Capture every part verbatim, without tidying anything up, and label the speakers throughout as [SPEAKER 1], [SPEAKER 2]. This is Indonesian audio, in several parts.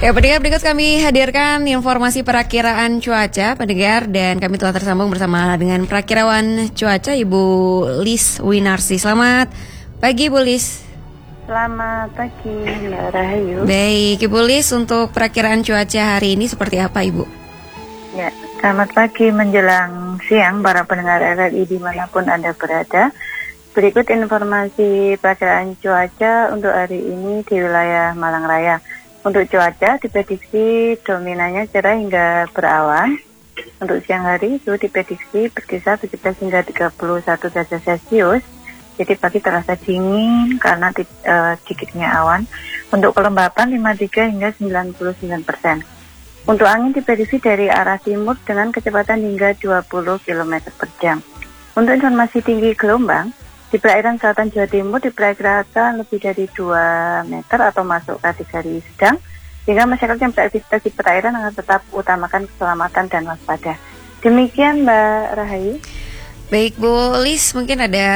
[SPEAKER 1] Ya, pendengar, berikut kami hadirkan informasi perakiraan cuaca, pendengar, dan kami telah tersambung bersama dengan perakirawan cuaca Ibu Lis Winarsi. Selamat pagi, Bu Lis.
[SPEAKER 2] Selamat pagi, Mbak Rahayu.
[SPEAKER 1] Baik, Ibu Lis, untuk perakiraan cuaca hari ini seperti apa, Ibu?
[SPEAKER 2] Ya, selamat pagi menjelang siang para pendengar R R I dimanapun Anda berada. Berikut informasi perakiraan cuaca untuk hari ini di wilayah Malang Raya. Untuk cuaca diprediksi dominannya cerah hingga berawan. Untuk siang hari itu diprediksi berkisar tujuh belas hingga tiga puluh satu derajat Celcius. Jadi pagi terasa dingin karena uh, sedikitnya awan. Untuk kelembapan lima puluh tiga hingga sembilan puluh sembilan persen. Untuk angin diprediksi dari arah timur dengan kecepatan hingga dua puluh kilometer per jam. Untuk informasi tinggi gelombang, di perairan selatan Jawa Timur diperkirakan lebih dari dua meter atau masuk kategori sedang, sehingga masyarakat yang beraktivitas di perairan akan tetap utamakan keselamatan dan waspada. Demikian Mbak Rahayu.
[SPEAKER 1] Baik, Bu Lis, mungkin ada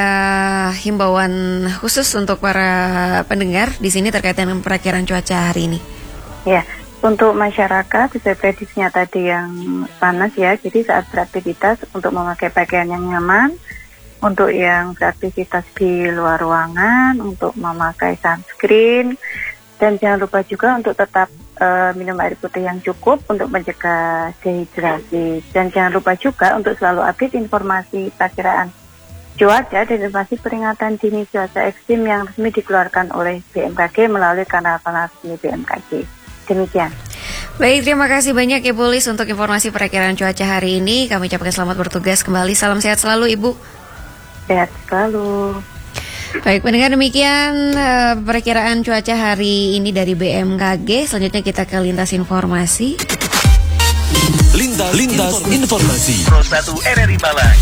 [SPEAKER 1] himbauan khusus untuk para pendengar di sini terkait dengan perakiraan cuaca hari ini.
[SPEAKER 2] Ya, untuk masyarakat sesuai prediksinya tadi yang panas ya, jadi saat beraktivitas untuk memakai pakaian yang nyaman, untuk yang beraktivitas di luar ruangan, untuk memakai sunscreen, dan jangan lupa juga untuk tetap uh, minum air putih yang cukup untuk mencegah dehidrasi. Dan jangan lupa juga untuk selalu update informasi perakiraan cuaca dan informasi peringatan dini cuaca ekstrim yang resmi dikeluarkan oleh B M K G melalui kanal-kanal resmi B M K G. Demikian.
[SPEAKER 1] Baik, terima kasih banyak Ibu Lis untuk informasi perakiraan cuaca hari ini. Kami ucapkan selamat bertugas kembali. Salam sehat selalu, Ibu.
[SPEAKER 2] Sehat selalu.
[SPEAKER 1] Baik, pendengar, demikian uh, perakiraan cuaca hari ini dari B M K G. Selanjutnya kita ke lintas informasi.
[SPEAKER 3] Lintas, lintas informasi.
[SPEAKER 4] Pro satu R R I Malang.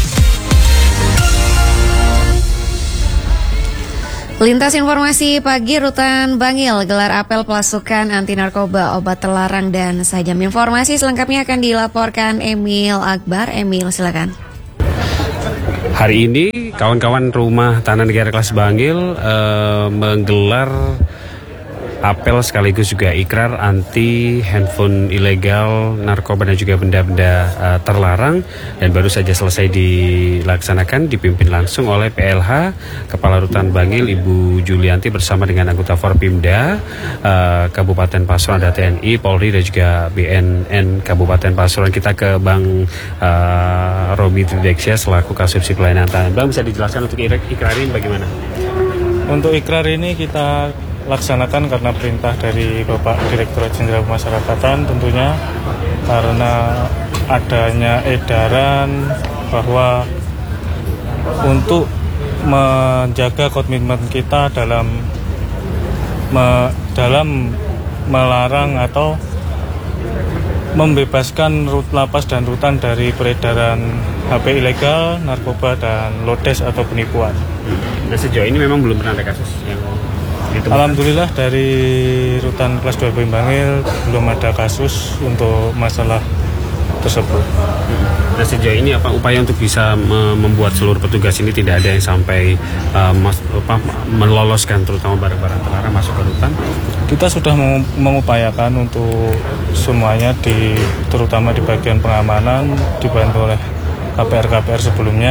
[SPEAKER 1] Lintas informasi pagi, Rutan Bangil gelar apel pelasukan anti narkoba, obat terlarang dan sajam. Informasi selengkapnya akan dilaporkan Emil Akbar. Emil, silakan.
[SPEAKER 5] Hari ini kawan-kawan Rumah Tahanan Negara kelas Bangil uh, menggelar apel sekaligus juga ikrar anti handphone ilegal, narkoba dan juga benda-benda uh, terlarang, dan baru saja selesai dilaksanakan, dipimpin langsung oleh P L H Kepala Rutan Bangil Ibu Julianti bersama dengan anggota Forpimda uh, Kabupaten Pasuruan, ada T N I, Polri dan juga B N N Kabupaten Pasuruan. Kita ke Bang uh, Robi Trideksya selaku Kasubsi Pelayanan Tahanan. Bang, bisa dijelaskan untuk ikrar ini bagaimana?
[SPEAKER 6] Untuk ikrar ini kita laksanakan karena perintah dari Bapak Direktorat Jenderal Pemasyarakatan tentunya, karena adanya edaran bahwa untuk menjaga komitmen kita dalam me, dalam melarang atau membebaskan rut lapas dan rutan dari peredaran H P ilegal, narkoba dan lodes atau penipuan.
[SPEAKER 5] Nah, sejauh ini memang belum pernah ada kasus yang ditemukan.
[SPEAKER 6] Alhamdulillah dari Rutan Kelas dua Bangil belum ada kasus untuk masalah tersebut.
[SPEAKER 5] Nah, sejauh ini apa upaya untuk bisa membuat seluruh petugas ini tidak ada yang sampai uh, mas, apa, meloloskan terutama barang-barang terlarang masuk ke rutan?
[SPEAKER 6] Kita sudah mengupayakan untuk semuanya, di terutama di bagian pengamanan dibantu oleh K P R K P R sebelumnya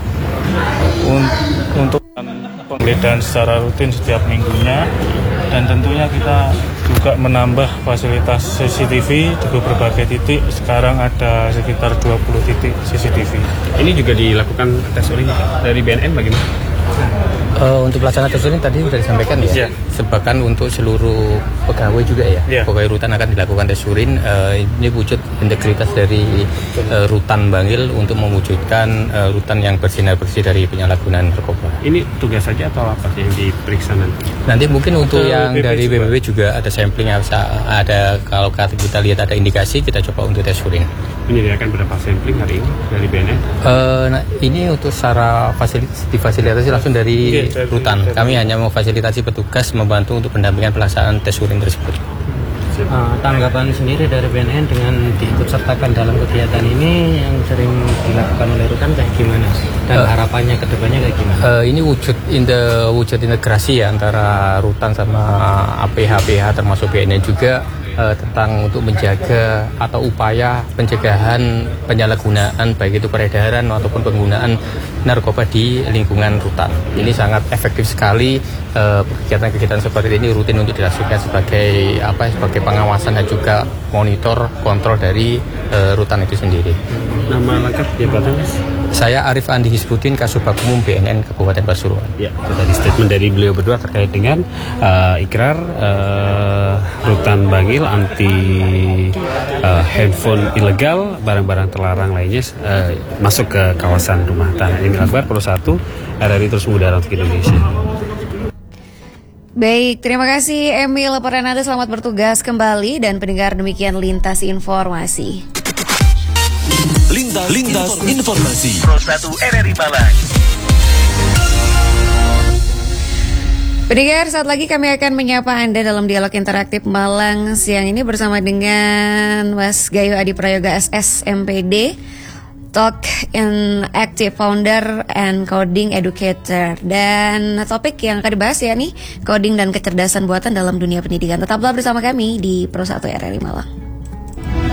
[SPEAKER 6] untuk penggeledahan secara rutin setiap minggunya, dan tentunya kita juga menambah fasilitas C C T V di berbagai titik. Sekarang ada sekitar dua puluh titik C C T V.
[SPEAKER 5] Ini juga dilakukan tes urin dari B N N bagaimana?
[SPEAKER 7] Uh, untuk pelaksanaan tes urin tadi sudah disampaikan ya, yeah. Sebakan untuk seluruh pegawai juga ya, yeah. Pegawai rutan akan dilakukan tes urin. Uh, ini wujud integritas dari uh, Rutan Bangil untuk mewujudkan uh, rutan yang bersinar-bersih dari penyalahgunaan narkoba.
[SPEAKER 5] Ini tugas saja atau apa yang diperiksa nanti?
[SPEAKER 7] Nanti mungkin untuk uh, yang B B dari B B B juga ada sampling, ada kalau kita lihat ada indikasi, kita coba untuk tes urin.
[SPEAKER 5] Menyediakan berapa sampling hari ini dari B N N?
[SPEAKER 7] Uh, nah, ini untuk secara fasilitas, difasilitasi langsung dari yeah. Rutan. Kami hanya memfasilitasi petugas membantu untuk pendampingan pelaksanaan tes urin tersebut.
[SPEAKER 8] Uh, tanggapan sendiri dari B N N dengan diikutsertakan dalam kegiatan ini yang sering dilakukan oleh Rutan kayak gimana? Dan uh, harapannya ke depannya kayak gimana?
[SPEAKER 7] Uh, ini wujud in the, wujud integrasi ya antara Rutan sama A P H P H termasuk B N N juga. uh, tentang untuk menjaga atau upaya pencegahan penyalahgunaan baik itu peredaran ataupun penggunaan narkoba di lingkungan rutan. Ini sangat efektif sekali. Uh, kegiatan-kegiatan seperti ini rutin untuk dilakukan sebagai apa sebagai pengawasan dan juga monitor kontrol dari uh, rutan itu sendiri.
[SPEAKER 5] Nama lengkap jabatan Mas?
[SPEAKER 7] Saya Arif Andi Hisbuddin, Kasubag Umum B N N Kabupaten Pasuruan.
[SPEAKER 5] Ya, itu tadi statement dari beliau berdua terkait dengan uh, ikrar uh, Rutan Bangil anti uh, handphone ilegal, barang-barang terlarang lainnya uh, masuk ke kawasan rumah tahanan. Ini Akbar, Pro satu, R R I terus mengudara untuk Indonesia.
[SPEAKER 1] Baik, terima kasih Emil laporan Anda, selamat bertugas kembali dan pendengar demikian Lintas Informasi.
[SPEAKER 3] Lintas, Lintas Informasi Pro satu R R I Malang.
[SPEAKER 1] Pendengar, saat lagi kami akan menyapa Anda dalam dialog interaktif Malang siang ini bersama dengan Mas Gayo Adi Prayoga S S M P D, Talk and Active Founder and Coding Educator. Dan topik yang akan dibahas ya nih, coding dan kecerdasan buatan dalam dunia pendidikan. Tetaplah bersama kami di Pro satu R R I Malang.